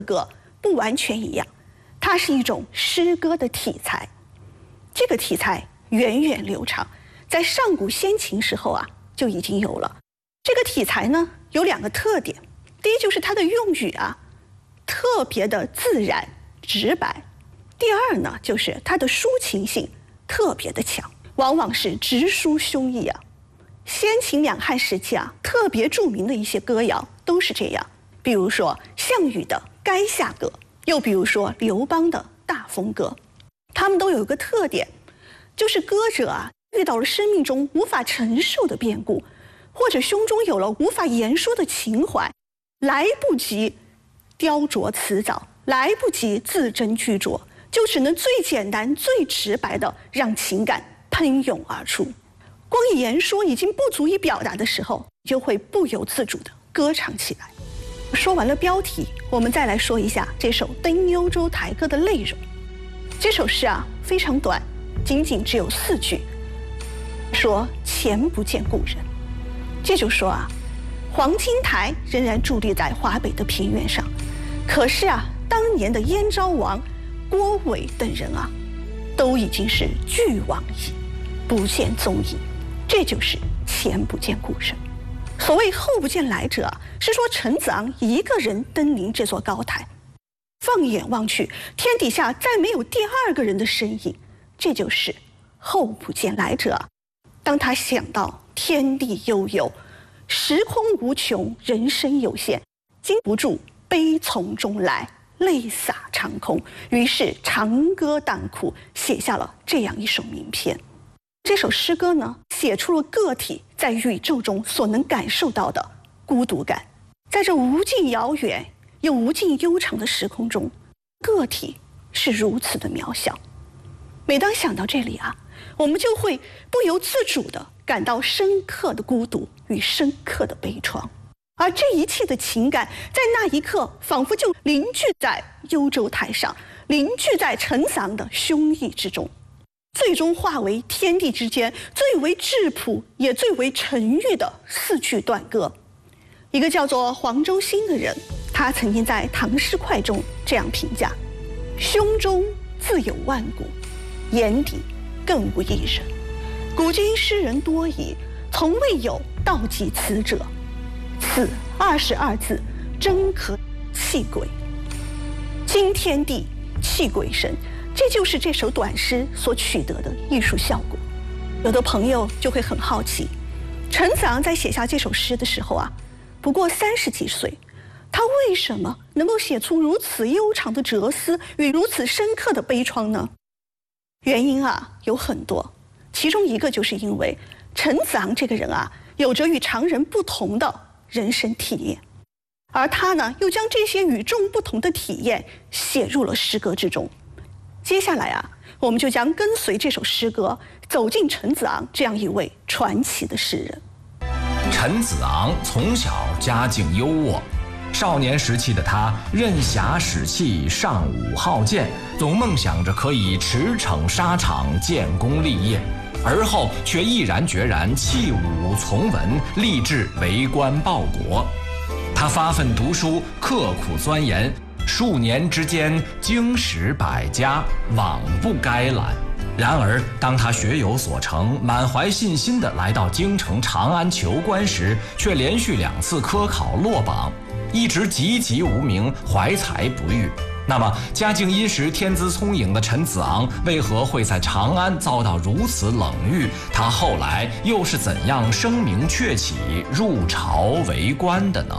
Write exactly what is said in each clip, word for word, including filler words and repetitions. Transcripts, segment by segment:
歌不完全一样，它是一种诗歌的题材。这个题材源远流长，在上古先秦时候啊就已经有了。这个题材呢有两个特点，第一就是它的用语啊特别的自然直白，第二呢就是它的抒情性特别的强，往往是直抒胸臆啊。先秦两汉时期啊特别著名的一些歌谣都是这样，比如说项羽的《垓下歌》，又比如说刘邦的《大风歌》，他们都有一个特点，就是歌者啊遇到了生命中无法承受的变故，或者胸中有了无法言说的情怀，来不及雕琢辞藻，来不及字斟句酌，就只能最简单最直白的让情感喷涌而出。光言说已经不足以表达的时候，就会不由自主地歌唱起来。说完了标题，我们再来说一下这首《登幽州台歌》的内容。这首诗啊非常短，仅仅只有四句，说前不见故人。这就说啊，黄金台仍然伫立在华北的平原上，可是啊，当年的燕昭王郭伟等人啊，都已经是俱往矣，不见踪影。这就是前不见故人。所谓后不见来者啊，是说陈子昂一个人登临这座高台，放眼望去，天底下再没有第二个人的身影，这就是后不见来者啊。当他想到天地悠悠，时空无穷，人生有限，禁不住悲从中来，泪洒长空，于是长歌当哭，写下了这样一首名篇。这首诗歌呢，写出了个体在宇宙中所能感受到的孤独感。在这无尽遥远又无尽悠长的时空中，个体是如此的渺小。每当想到这里啊，我们就会不由自主地感到深刻的孤独与深刻的悲怆，而这一切的情感在那一刻仿佛就凝聚在幽州台上，凝聚在陈子昂的胸臆之中，最终化为天地之间最为质朴也最为沉郁的四句断歌。一个叫做黄周星的人，他曾经在《唐诗快》中这样评价：胸中自有万古，眼底更无一人。古今诗人多矣，从未有道及此者。此二十二字，真可泣鬼。惊天地，泣鬼神，这就是这首短诗所取得的艺术效果。有的朋友就会很好奇，陈子昂在写下这首诗的时候啊，不过三十几岁，他为什么能够写出如此悠长的哲思与如此深刻的悲怆呢？原因啊有很多，其中一个就是因为陈子昂这个人啊，有着与常人不同的人生体验，而他呢又将这些与众不同的体验写入了诗歌之中。接下来啊，我们就将跟随这首诗歌走进陈子昂这样一位传奇的诗人。 陈子昂从小家境优渥，少年时期的他任侠使气，尚武好剑，总梦想着可以驰骋沙场，建功立业。而后却毅然决然弃武从文，立志为官报国。他发奋读书，刻苦钻研，数年之间经史百家，罔不该览。然而当他学有所成，满怀信心地来到京城长安求官时，却连续两次科考落榜，一直籍籍无名，怀才不遇。那么家境殷实天资聪颖的陈子昂为何会在长安遭到如此冷遇？他后来又是怎样声名鹊起，入朝为官的呢？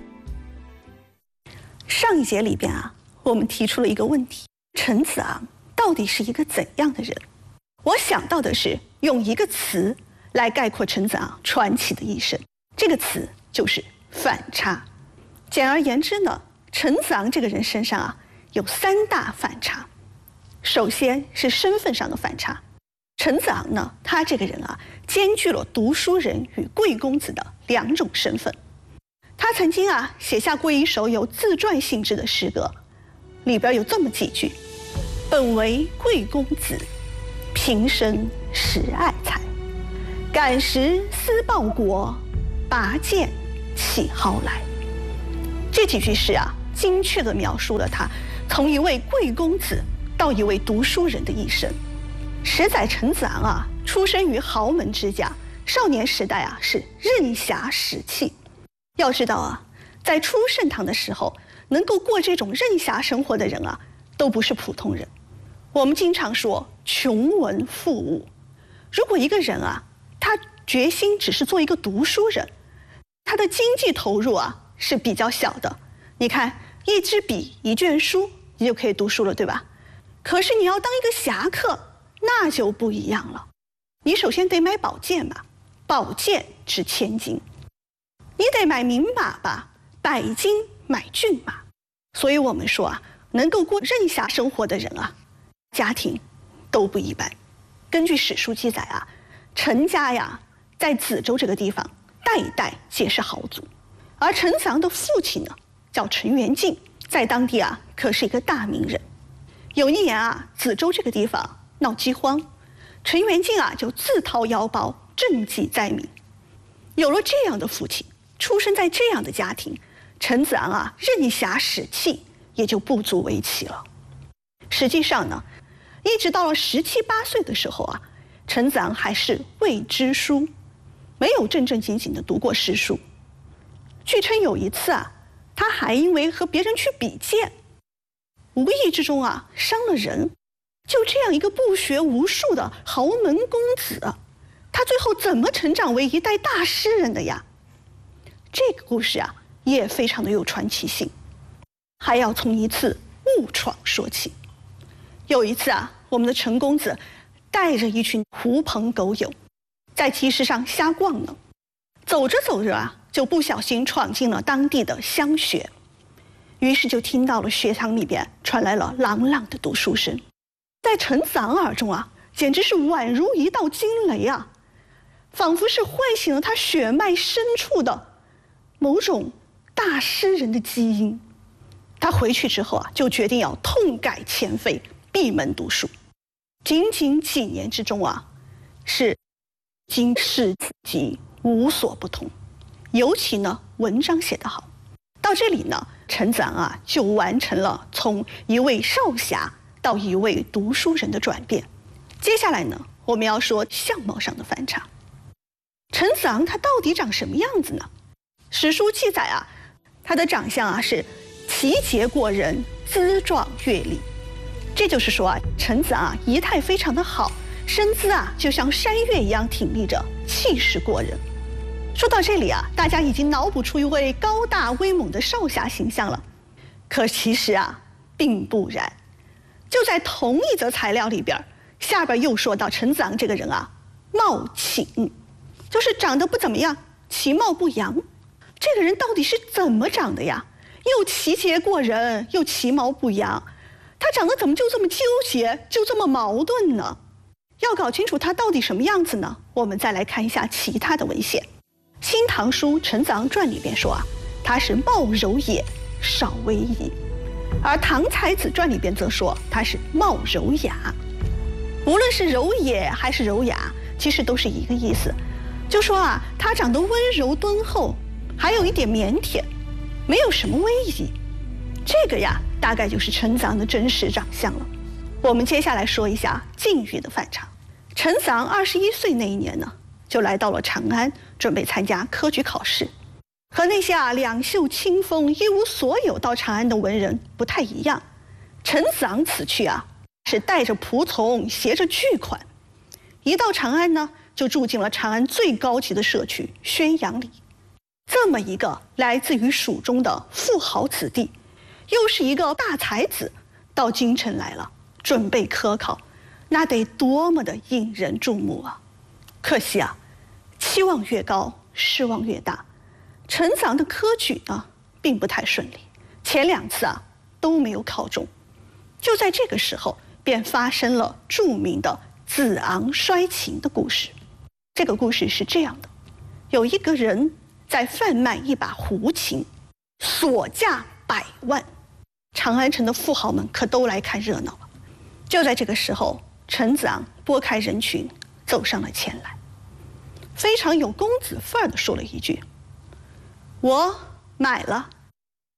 上一节里边啊，我们提出了一个问题：陈子昂到底是一个怎样的人？我想到的是用一个词来概括陈子昂传奇的一生，这个词就是反差。简而言之呢，陈子昂这个人身上啊有三大反差。首先是身份上的反差，陈子昂呢，他这个人啊，兼具了读书人与贵公子的两种身份。他曾经啊写下过一首有自传性质的诗歌，里边有这么几句：本为贵公子，平生实爱才，感时思报国，拔剑起蒿来。这几句诗啊， 精确地描述了他从一位贵公子到一位读书人的一生。十载陈子昂啊，出生于豪门之家，少年时代啊是任侠使气。要知道啊，在出盛唐的时候，能够过这种任侠生活的人啊，都不是普通人。我们经常说穷文富武，如果一个人啊，他决心只是做一个读书人，他的经济投入啊是比较小的。你看，一支笔一卷书，你就可以读书了，对吧？可是你要当一个侠客，那就不一样了。你首先得买宝剑嘛，宝剑值千金；你得买名马吧，百金买骏马。所以我们说啊，能够过任侠生活的人啊，家庭都不一般。根据史书记载啊，陈家呀，在梓州这个地方，代代皆是豪族。而陈子昂的父亲呢，叫陈元敬，在当地啊，可是一个大名人。有一年啊，梓州这个地方闹饥荒，陈元敬啊就自掏腰包赈济灾民。有了这样的父亲，出生在这样的家庭，陈子昂啊任侠使气也就不足为奇了。实际上呢，一直到了十七八岁的时候啊，陈子昂还是未知书，没有正正经经的读过诗书。据称有一次啊，他还因为和别人去比剑，无意之中啊伤了人。就这样一个不学无术的豪门公子，他最后怎么成长为一代大诗人的呀？这个故事啊也非常的有传奇性，还要从一次误闯说起。有一次啊，我们的陈公子带着一群狐朋狗友在集市上瞎逛呢，走着走着啊，就不小心闯进了当地的乡学，于是就听到了学堂里边传来了朗朗的读书声，在陈子昂耳中啊，简直是宛如一道惊雷啊，仿佛是唤醒了他血脉深处的某种大诗人的基因。他回去之后啊，就决定要痛改前非，闭门读书。仅仅几年之中啊，是经世子集，无所不通。尤其呢，文章写得好。到这里呢，陈子昂啊就完成了从一位少侠到一位读书人的转变。接下来呢，我们要说相貌上的反差。陈子昂他到底长什么样子呢？史书记载啊，他的长相啊是奇节过人，姿壮阅丽。这就是说啊，陈子昂啊仪态非常的好，身姿啊就像山岳一样挺立着，气势过人。说到这里啊，大家已经脑补出一位高大威猛的少侠形象了。可其实啊，并不然。就在同一则材料里边，下边又说到陈子昂这个人啊，貌倾，就是长得不怎么样，其貌不扬。这个人到底是怎么长的呀？又奇节过人，又其貌不扬，他长得怎么就这么纠结，就这么矛盾呢？要搞清楚他到底什么样子呢，我们再来看一下其他的文献。《新唐书·陈子昂传》里边说啊，他是貌柔也，少威仪；而《唐才子传》里边则说他是貌柔雅。无论是柔也还是柔雅，其实都是一个意思，就说啊，他长得温柔敦厚，还有一点腼腆，没有什么威仪。这个呀，大概就是陈子昂的真实长相了。我们接下来说一下境遇的反差。陈子昂二十一岁那一年呢，就来到了长安，准备参加科举考试。和那些啊两袖清风、一无所有到长安的文人不太一样，陈子昂此去啊，是带着仆从，携着巨款。一到长安呢，就住进了长安最高级的社区宣阳里。这么一个来自于蜀中的富豪子弟，又是一个大才子，到京城来了，准备科考，那得多么的引人注目啊！可惜啊，期望越高，失望越大。陈子昂的科举呢，并不太顺利，前两次啊都没有考中。就在这个时候，便发生了著名的子昂摔琴的故事。这个故事是这样的：有一个人在贩卖一把胡琴，所价百万，长安城的富豪们可都来看热闹了。就在这个时候，陈子昂拨开人群，走上了前来，非常有公子范儿地说了一句：“我买了。”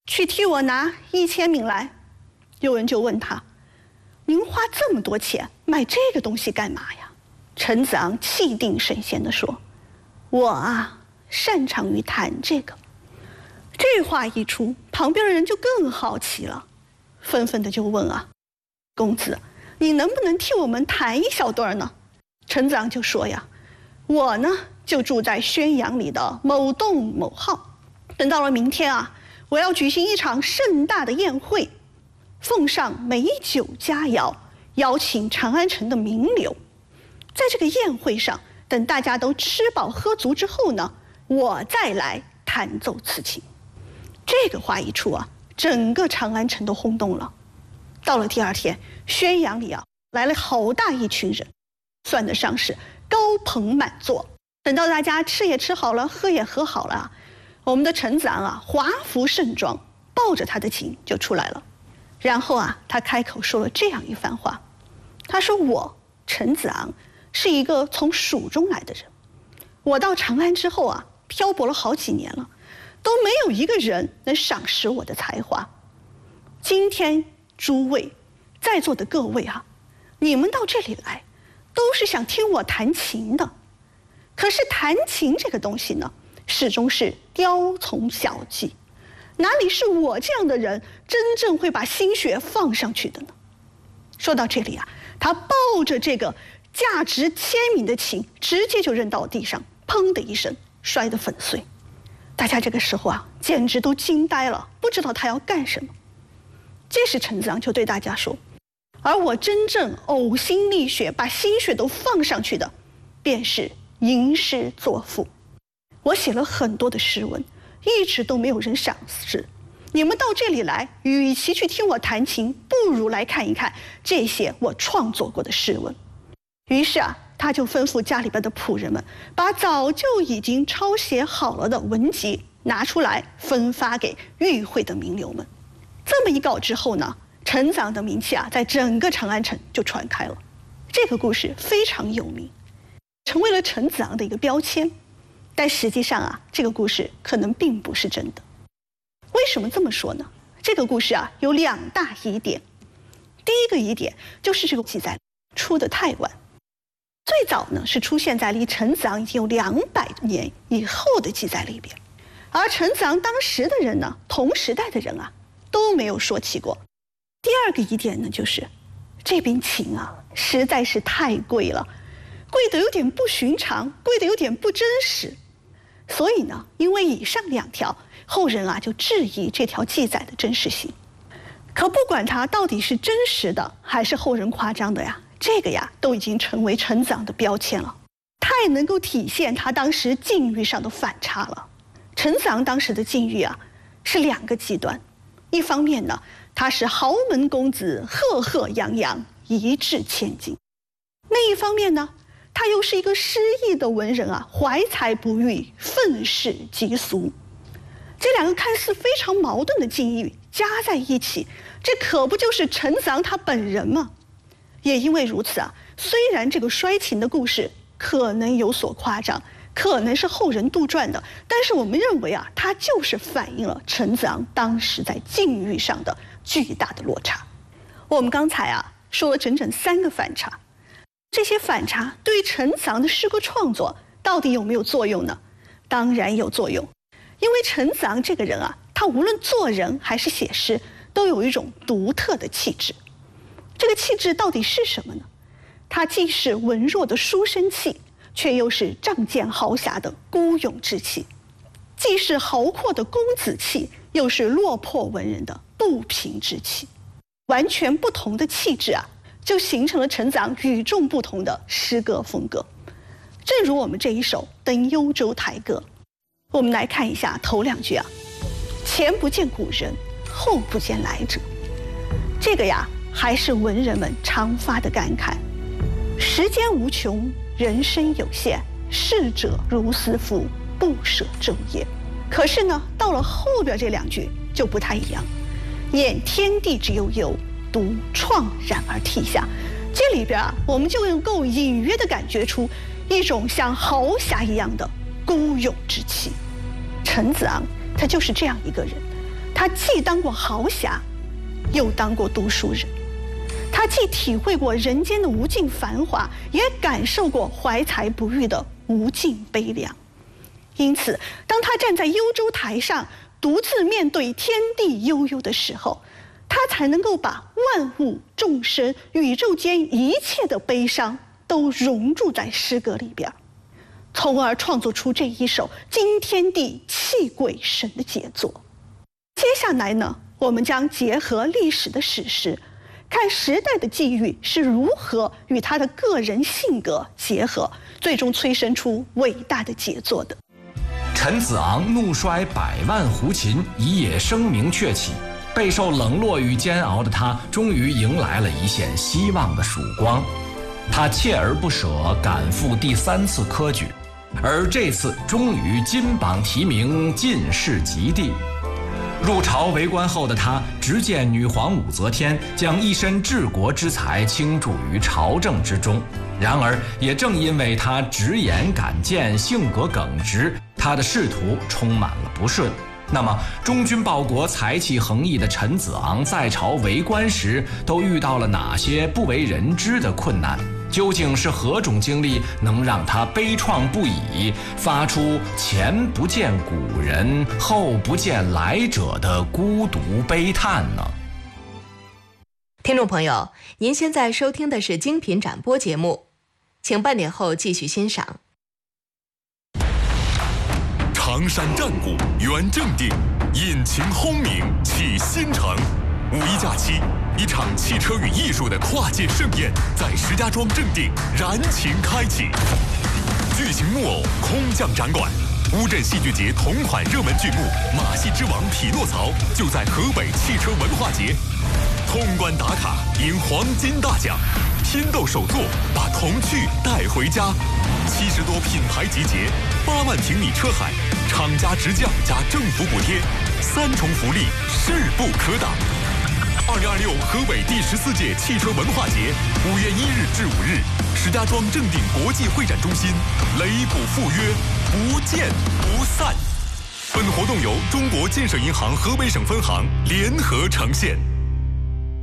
去替我拿一千名来。”有人就问他：“您花这么多钱买这个东西干嘛呀？”陈子昂气定神闲地说：“我啊，擅长于弹这个。”这话一出，旁边的人就更好奇了，纷纷的就问啊：“公子，你能不能替我们弹一小段呢？”陈子昂就说呀：“我呢就住在宣阳里的某栋某号，等到了明天啊，我要举行一场盛大的宴会，奉上美酒佳肴，邀请长安城的名流。在这个宴会上，等大家都吃饱喝足之后呢，我再来弹奏此琴。”这个话一出啊，整个长安城都轰动了。到了第二天，宣阳里啊来了好大一群人，算得上是高朋满座。等到大家吃也吃好了，喝也喝好了，我们的陈子昂啊华服盛装，抱着他的琴就出来了。然后啊，他开口说了这样一番话，他说：“我陈子昂是一个从蜀中来的人，我到长安之后啊，漂泊了好几年了，都没有一个人能赏识我的才华。今天诸位在座的各位啊，你们到这里来，都是想听我弹琴的。可是弹琴这个东西呢，始终是雕虫小技，哪里是我这样的人真正会把心血放上去的呢？”说到这里啊，他抱着这个价值千名的琴，直接就扔到地上，砰的一声摔得粉碎。大家这个时候啊，简直都惊呆了，不知道他要干什么。这时陈子昂就对大家说：“而我真正呕心沥血，把心血都放上去的，便是吟诗作赋。我写了很多的诗文，一直都没有人赏识。你们到这里来，与其去听我弹琴，不如来看一看这些我创作过的诗文。”于是啊，他就吩咐家里边的仆人们，把早就已经抄写好了的文集拿出来，分发给与会的名流们。这么一搞之后呢，陈子昂的名气啊，在整个长安城就传开了。这个故事非常有名，成为了陈子昂的一个标签。但实际上啊，这个故事可能并不是真的。为什么这么说呢？这个故事啊，有两大疑点。第一个疑点就是这个记载出得太晚。最早呢是出现在离陈子昂已经有两百年以后的记载里边，而陈子昂当时的人呢，同时代的人啊都没有说起过。第二个疑点呢，就是这柄琴啊实在是太贵了，贵得有点不寻常，贵得有点不真实。所以呢，因为以上两条，后人啊就质疑这条记载的真实性。可不管它到底是真实的还是后人夸张的呀，这个呀都已经成为陈子昂的标签了，太能够体现他当时境遇上的反差了。陈子昂当时的境遇啊是两个极端，一方面呢，他是豪门公子，赫赫扬扬，一掷千金；另一方面呢，他又是一个失意的文人啊，怀才不遇，愤世嫉俗。这两个看似非常矛盾的境遇加在一起，这可不就是陈子昂他本人吗？也因为如此啊，虽然这个摔琴的故事可能有所夸张，可能是后人杜撰的，但是我们认为啊，它就是反映了陈子昂当时在境遇上的巨大的落差。我们刚才啊说了整整三个反差，这些反差对于陈子昂的诗歌创作到底有没有作用呢？当然有作用，因为陈子昂这个人啊，他无论做人还是写诗，都有一种独特的气质。这个气质到底是什么呢？它既是文弱的书生气，却又是仗剑豪侠的孤勇之气；既是豪阔的公子气，又是落魄文人的不平之气。完全不同的气质啊，就形成了陈子昂与众不同的诗歌风格。正如我们这一首《登幽州台歌》，我们来看一下头两句啊：“前不见古人，后不见来者。”这个呀，还是文人们常发的感慨。时间无穷，人生有限，逝者如斯夫，不舍昼夜。可是呢，到了后边这两句就不太一样。念天地之悠悠，独怆然而涕下。这里边啊，我们就能够隐约地感觉出一种像豪侠一样的孤勇之气。陈子昂他就是这样一个人， 他既当过豪侠，又当过读书人。他既体会过人间的无尽繁华，也感受过怀才不遇的无尽悲凉。因此，当他站在幽州台上，独自面对天地悠悠的时候，他才能够把万物众生、宇宙间一切的悲伤都融入在诗歌里边，从而创作出这一首惊天地泣鬼神的杰作。接下来呢，我们将结合历史的史实，看时代的际遇是如何与他的个人性格结合，最终催生出伟大的杰作的。 陈子昂怒摔百万胡琴，以也声名鹊起。备受冷落与煎熬的他，终于迎来了一线希望的曙光。他锲而不舍，赶赴第三次科举，而这次终于金榜题名，进士及第。入朝为官后的他，直见女皇武则天将一身治国之才倾注于朝政之中。然而，也正因为他直言敢谏，性格耿直，他的仕途充满了不顺。那么，忠君报国、才气横溢的陈子昂在朝为官时，都遇到了哪些不为人知的困难？究竟是何种经历能让他悲怆不已，发出前不见古人，后不见来者的孤独悲叹呢？ 听众朋友，您现在收听的是精品展播节目，请半点后继续欣赏。 常山战鼓原正定，引擎轰鸣启新城。五一假期，一场汽车与艺术的跨界盛宴在石家庄正定燃情开启。巨型木偶空降展馆，乌镇戏剧节同款热门剧目《马戏之王匹诺曹》就在河北汽车文化节。通关打卡赢黄金大奖，拼斗手作把童趣带回家。七十多品牌集结，八万平米车海，厂家直降加政府补贴，三重福利势不可挡。二零二六河北第十四届汽车文化节，五月一日至五日，石家庄正定国际会展中心，雷普赴约，不见不散。本活动由中国建设银行河北省分行联合呈现。